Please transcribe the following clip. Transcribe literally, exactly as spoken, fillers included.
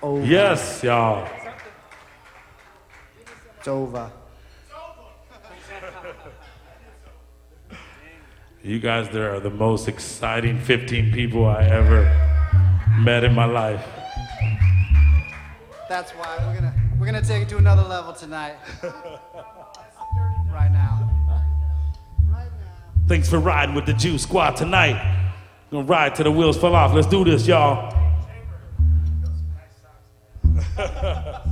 over. Yes, y'all. It's over. You guys, there are the most exciting fifteen people I ever met in my life. That's why we're gonna we're gonna take it to another level tonight. Right now. Right now. Thanks for riding with the Juice Squad tonight. We're gonna ride till the wheels fall off. Let's do this, y'all.